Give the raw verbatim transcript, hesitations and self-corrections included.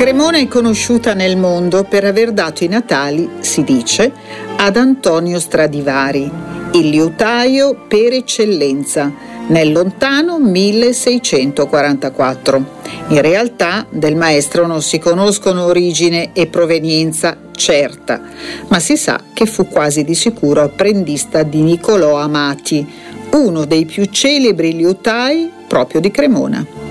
Cremona è conosciuta nel mondo per aver dato i natali, si dice, ad Antonio Stradivari, il liutaio per eccellenza, nel lontano milleseicentoquarantaquattro. In realtà del maestro non si conoscono origine e provenienza certa, ma si sa che fu quasi di sicuro apprendista di Niccolò Amati, uno dei più celebri liutai proprio di Cremona.